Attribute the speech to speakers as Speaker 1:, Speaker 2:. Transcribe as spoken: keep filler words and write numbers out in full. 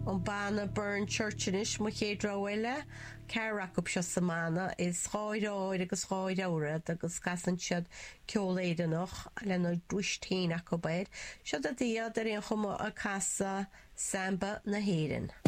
Speaker 1: an banna burn churchinis mu chéadráile cearach up se samana is cháidáid agus cháidáire agus gasan siad ceoléideach lena dúistín ac o beid siad a diad ar ein chuma a casa samba na héirin.